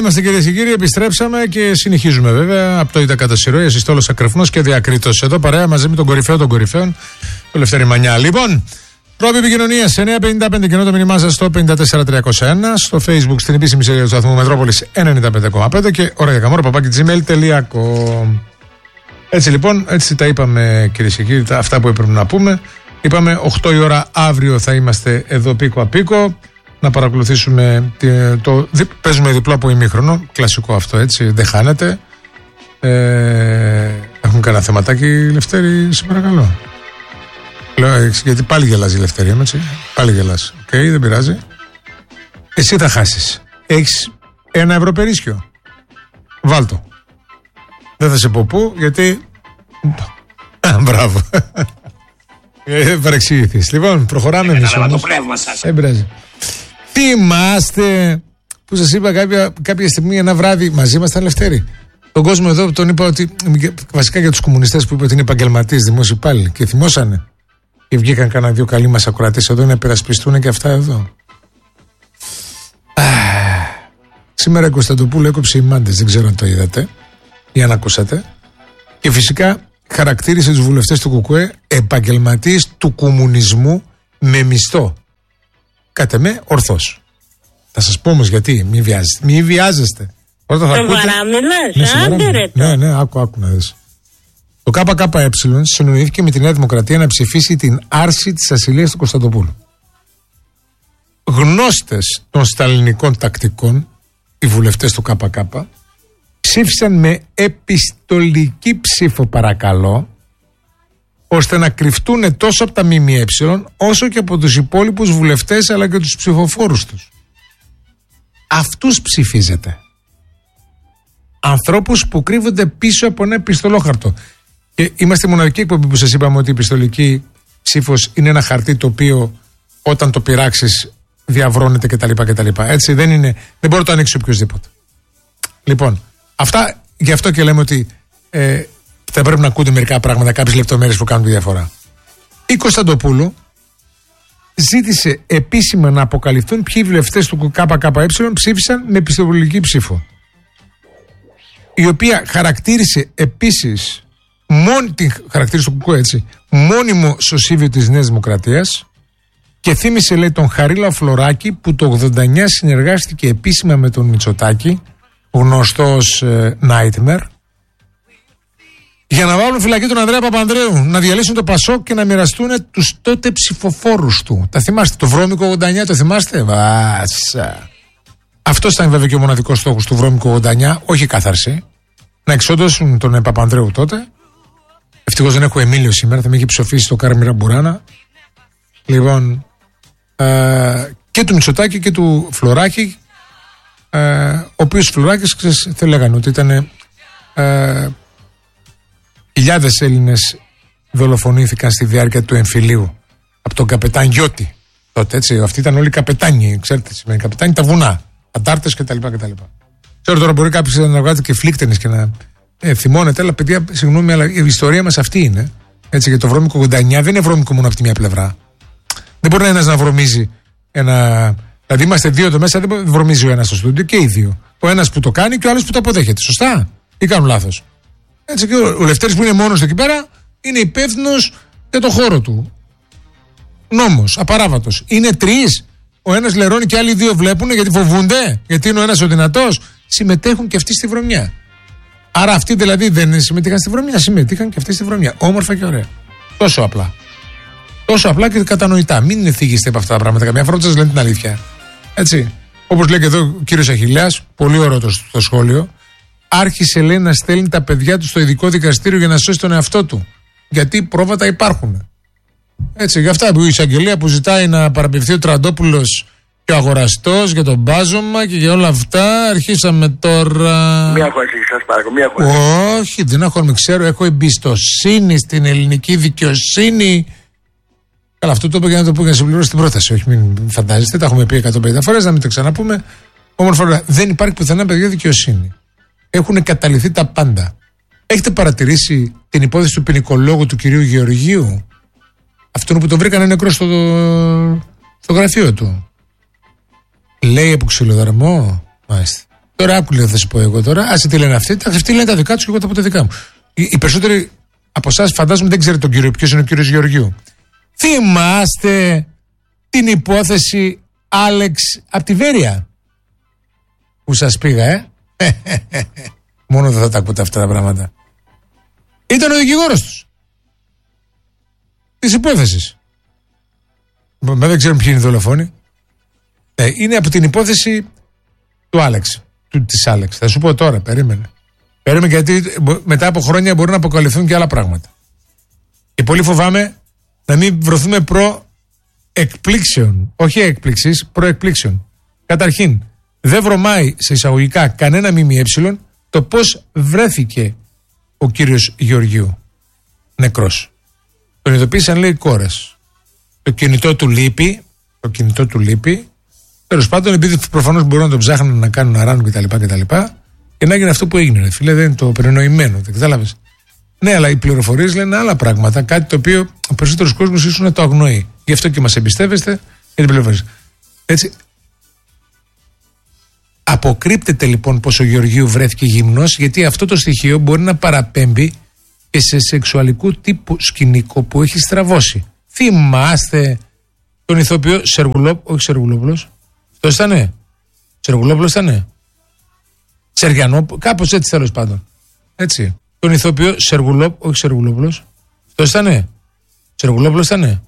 είμαστε κυρίες και κύριοι, επιστρέψαμε και συνεχίζουμε βέβαια από το Ιντα κατά συρροή, Ασυστόλος Ακρεφνός και Διακρίτος. Εδώ παρέα μαζί με τον κορυφαίο των κορυφαίων, τον Λευτέρη Μανιά. Λοιπόν, τρόποι επικοινωνίας 955 και το μήνυμά σας στο 54301, στο Facebook στην επίσημη σελίδα του σταθμού Μετρόπολης 95,5 και orayakamora@gmail.com. Έτσι λοιπόν, έτσι τα είπαμε κυρίες και κύριοι, αυτά που έπρεπε να πούμε. Είπαμε 8 η ώρα αύριο θα είμαστε εδώ πίκο απίκο. Να παρακολουθήσουμε παίζουμε διπλό από ημίχρονο. Κλασικό αυτό, έτσι, δεν χάνεται. Έχουμε κανένα θεματάκι, Λευτέρη, σε παρακαλώ. Γιατί πάλι γελάζει η Λευτέρη, έτσι. Πάλι γελάς. Οκ, δεν πειράζει. Εσύ θα χάσεις. Έχεις €1 περίσσιο. Βάλτο. Δεν θα σε πω πού, γιατί... Μπράβο. Παρεξηγηθείς. Λοιπόν, προχωράμε εμείς όμως. Δεν πειράζει. Θυμάστε που σας είπα κάποια στιγμή ένα βράδυ μαζί μας ήταν Λευτέρη. Τον κόσμο εδώ τον είπα ότι βασικά για τους κομμουνιστές που είπα ότι είναι επαγγελματίες δημόσιοι υπάλληλοι και θυμώσανε. Και βγήκαν κανένα δύο καλοί μας ακροατές εδώ να υπερασπιστούν και αυτά εδώ. Σήμερα η Κωνσταντοπούλου έκοψε οι μάντες, δεν ξέρω αν το είδατε ή αν ακούσατε. Και φυσικά χαρακτήρισε τους βουλευτές του ΚΚΕ επαγγελματίες του κομμουνισμού με μισθό. Κάτε με ορθώς. Θα σας πω όμως γιατί, μη βιάζεστε. Όταν θα ακούτε... Ναι, άκου να δεις. Το ΚΚΕ συνοηθήκε με τη Νέα Δημοκρατία να ψηφίσει την άρση της ασυλίας του Κωνσταντοπούλου. Γνώστες των σταλινικών τακτικών, οι βουλευτές του ΚΚΕ, ψήφισαν με επιστολική ψήφο παρακαλώ, ώστε να κρυφτούν τόσο από τα ΜΜΕ όσο και από τους υπόλοιπους βουλευτές αλλά και τους ψηφοφόρους τους. Αυτούς ψηφίζετε. Ανθρώπους που κρύβονται πίσω από ένα επιστολόχαρτο. Και είμαστε η μοναδική εκπομπή που σας είπαμε ότι η επιστολική ψήφος είναι ένα χαρτί το οποίο όταν το πειράξεις διαβρώνεται κτλ. Έτσι δεν μπορεί να το ανοίξει οποιοδήποτε. Λοιπόν, αυτά, γι' αυτό και λέμε ότι θα πρέπει να ακούνται μερικά πράγματα, κάποιες λεπτομέρειες που κάνουν τη διαφορά. Η Κωνσταντοπούλου ζήτησε επίσημα να αποκαλυφθούν ποιοι βουλευτές του ΚΚΕ ψήφισαν με επιστολική ψήφο. Η οποία χαρακτήρισε επίσης του ΚΚΕ, έτσι, μόνιμο σωσίβιο της Νέας Δημοκρατίας και θύμισε, λέει, τον Χαρίλα Φλωράκη που το 89 συνεργάστηκε επίσημα με τον Μητσοτάκη, γνωστός Nightmare, για να βάλουν φυλακή τον Ανδρέα Παπανδρέου, να διαλύσουν το Πασόκ και να μοιραστούν τους τότε ψηφοφόρους του. Τα θυμάστε, το βρώμικο 89, το θυμάστε? Βάσα. Αυτός ήταν βέβαια και ο μοναδικός στόχος του βρώμικου 89, όχι η κάθαρση. Να εξόντωσουν τον Παπανδρέου τότε. Ευτυχώς δεν έχω Εμίλιο σήμερα, θα με έχει ψοφήσει το Κάρμιρα Μπουράνα. Λοιπόν, και του Μητσοτάκη και του Φλωράκη, ο οποίος Φλωράκης, θα λέγανε ότι ήταν χιλιάδες Έλληνες δολοφονήθηκαν στη διάρκεια του εμφυλίου από τον καπετάν Γιώτη. Τότε, έτσι, αυτοί ήταν όλοι καπετάνοι, ξέρετε τι σημαίνει καπετάνοι, τα βουνά, αντάρτες κτλ. Ξέρω τώρα μπορεί κάποιος να βγάζει και φλίκτενες και να θυμώνεται, αλλά παιδιά, συγγνώμη, αλλά η ιστορία μας αυτή είναι. Έτσι, και το βρώμικο 89 δεν είναι βρώμικο μόνο από τη μία πλευρά. Δεν μπορεί ένας να βρωμίζει ένα. Δηλαδή, είμαστε δύο εδώ μέσα, δεν βρωμίζει ο ένας στο στούντιο και οι δύο. Ο ένας που το κάνει και ο άλλος που το αποδέχεται. Σωστά, ή κάνουν λάθος? Έτσι, και ο Λευτέρης που είναι μόνος εκεί πέρα είναι υπεύθυνος για το χώρο του. Νόμος, απαράβατος. Είναι τρεις. Ο ένας λερώνει και άλλοι δύο βλέπουν γιατί φοβούνται, γιατί είναι ο ένας ο δυνατός. Συμμετέχουν και αυτοί στη βρωμιά. Άρα αυτοί δηλαδή δεν συμμετείχαν στη βρωμιά, συμμετείχαν και αυτοί στη βρωμιά. Όμορφα και ωραία. Τόσο απλά. Τόσο απλά και κατανοητά. Μην θίγεστε από αυτά τα πράγματα. Καμιά φορά σας λένε την αλήθεια. Έτσι. Όπως λέει και εδώ ο κύριος Αχιλλέας, πολύ ωραίο το σχόλιο. Άρχισε, λέει, να στέλνει τα παιδιά του στο ειδικό δικαστήριο για να σώσει τον εαυτό του. Γιατί πρόβατα υπάρχουν. Έτσι, για αυτά που η εισαγγελία που ζητάει να παραπευθεί ο Τραντόπουλος και ο αγοραστός για τον μπάζωμα και για όλα αυτά, αρχίσαμε τώρα. Μία χώρα, σας παρακαλώ, μία χώρα. Όχι, δεν έχω, ξέρω, έχω εμπιστοσύνη στην ελληνική δικαιοσύνη. Καλά, αυτό το είπα για να το πω για να συμπληρώσω την πρόταση. Όχι, μην φαντάζεστε, τα έχουμε πει 150 φορές, να μην το ξαναπούμε. Όμορφα, δεν υπάρχει πουθενά, παιδιά, δικαιοσύνη. Έχουν καταληθεί τα πάντα. Έχετε παρατηρήσει την υπόθεση του ποινικολόγου του κυρίου Γεωργίου? Αυτόν που τον βρήκανε νεκρό στο γραφείο του. Λέει από ξυλοδαρμό. Μάλιστα. Τώρα άκουλε, θα σου πω εγώ τώρα. Άσε τι λένε αυτοί λένε τα δικά του και εγώ τα πω τα δικά μου. Οι περισσότεροι από εσάς φαντάζομαι δεν ξέρετε τον κύριο, ποιος είναι ο κύριος Γεωργιού. Θυμάστε την υπόθεση Άλεξ από τη Βέρεια που σας πήγα, Μόνο δεν θα τα ακούτε αυτά τα πράγματα. Ήταν ο δικηγόρος τους της υπόθεσης. Δεν ξέρουν ποιοι είναι οι δολοφόνοι. Είναι από την υπόθεση του Άλεξ, της Άλεξ. Θα σου πω τώρα, περίμενε γιατί μετά από χρόνια μπορούν να αποκαλυφθούν και άλλα πράγματα. Και πολύ φοβάμαι να μην βρωθούμε προ-εκπλήξεων. Όχι έκπληξης, προ-εκπλήξεων. Καταρχήν, δεν βρωμάει σε εισαγωγικά κανένα ΜΜΕ το πώς βρέθηκε ο κύριος Γεωργιού νεκρός. Τον ειδοποίησαν, λέει, κόρες. Το κινητό του λείπει. Τέλος πάντων, επειδή προφανώς μπορούν να τον ψάχνουν, να κάνουν να ράνουν κτλ. Και να έγινε αυτό που έγινε. Φίλε, δεν είναι το περινοημένο. Δεν κατάλαβες. Ναι, αλλά οι πληροφορίες λένε άλλα πράγματα. Κάτι το οποίο ο περισσότερος κόσμος ίσως να το αγνοεί. Γι' αυτό και μας εμπιστεύεστε για την πληροφορία. Έτσι. Αποκρύπτεται λοιπόν πως ο Γεωργίου βρέθηκε γυμνός, γιατί αυτό το στοιχείο μπορεί να παραπέμπει και σε σεξουαλικού τύπου σκηνικό που έχει στραβώσει. Θυμάστε τον ηθοποιό Σεργουλόπουλος. Αυτό ήτανε. Σεργουλόπουλος ήτανε. Σεργιανόπουλος, κάπως έτσι τέλος πάντων. Έτσι. Τον ηθοποιό Σεργουλόπουλος. Αυτό ήτανε. Σεργουλόπουλος ήτανε.